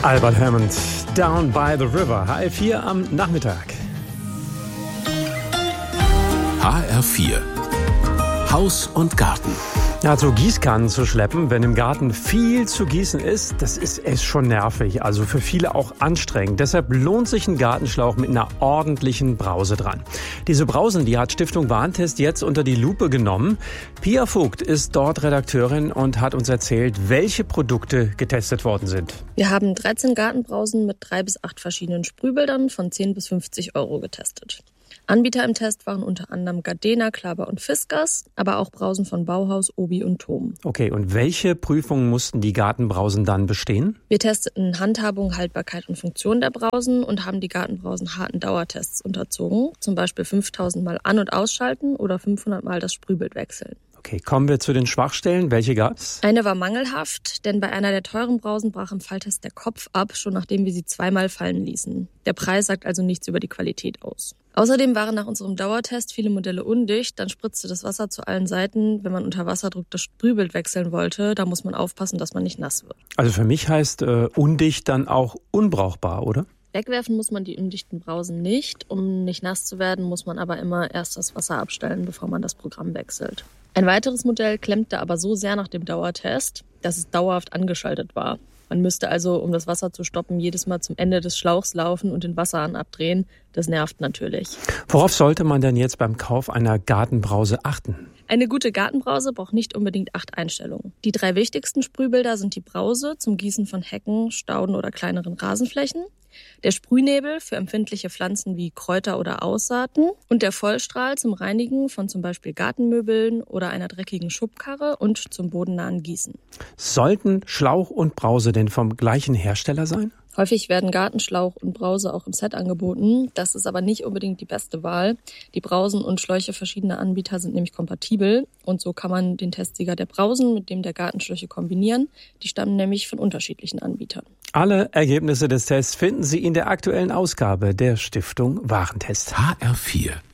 Albert Hammond, Down by the River, HR4 am Nachmittag. HR4, Haus und Garten. Ja, so Gießkannen zu schleppen, wenn im Garten viel zu gießen ist, das ist schon nervig, also für viele auch anstrengend. Deshalb lohnt sich ein Gartenschlauch mit einer ordentlichen Brause dran. Diese Brausen, die hat Stiftung Warentest jetzt unter die Lupe genommen. Pia Vogt ist dort Redakteurin und hat uns erzählt, welche Produkte getestet worden sind. Wir haben 13 Gartenbrausen mit 3 bis 8 verschiedenen Sprühbildern von 10 bis 50 Euro getestet. Anbieter im Test waren unter anderem Gardena, Klaber und Fiskars, aber auch Brausen von Bauhaus, Obi und Thom. Okay, und welche Prüfungen mussten die Gartenbrausen dann bestehen? Wir testeten Handhabung, Haltbarkeit und Funktion der Brausen und haben die Gartenbrausen harten Dauertests unterzogen, zum Beispiel 5000 Mal an- und ausschalten oder 500 Mal das Sprühbild wechseln. Okay, kommen wir zu den Schwachstellen. Welche gab's? Eine war mangelhaft, denn bei einer der teuren Brausen brach im Falltest der Kopf ab, schon nachdem wir sie 2-mal fallen ließen. Der Preis sagt also nichts über die Qualität aus. Außerdem waren nach unserem Dauertest viele Modelle undicht, dann spritzte das Wasser zu allen Seiten. Wenn man unter Wasserdruck das Sprühbild wechseln wollte, da muss man aufpassen, dass man nicht nass wird. Also für mich heißt undicht dann auch unbrauchbar, oder? Wegwerfen muss man die undichten Brausen nicht. Um nicht nass zu werden, muss man aber immer erst das Wasser abstellen, bevor man das Programm wechselt. Ein weiteres Modell klemmte aber so sehr nach dem Dauertest, dass es dauerhaft angeschaltet war. Man müsste also, um das Wasser zu stoppen, jedes Mal zum Ende des Schlauchs laufen und den Wasserhahn abdrehen. Das nervt natürlich. Worauf sollte man denn jetzt beim Kauf einer Gartenbrause achten? Eine gute Gartenbrause braucht nicht unbedingt 8 Einstellungen. Die 3 wichtigsten Sprühbilder sind die Brause zum Gießen von Hecken, Stauden oder kleineren Rasenflächen, der Sprühnebel für empfindliche Pflanzen wie Kräuter oder Aussaaten und der Vollstrahl zum Reinigen von zum Beispiel Gartenmöbeln oder einer dreckigen Schubkarre und zum bodennahen Gießen. Sollten Schlauch und Brause denn vom gleichen Hersteller sein? Häufig werden Gartenschlauch und Brause auch im Set angeboten. Das ist aber nicht unbedingt die beste Wahl. Die Brausen und Schläuche verschiedener Anbieter sind nämlich kompatibel. Und so kann man den Testsieger der Brausen mit dem der Gartenschläuche kombinieren. Die stammen nämlich von unterschiedlichen Anbietern. Alle Ergebnisse des Tests finden Sie in der aktuellen Ausgabe der Stiftung Warentest. HR4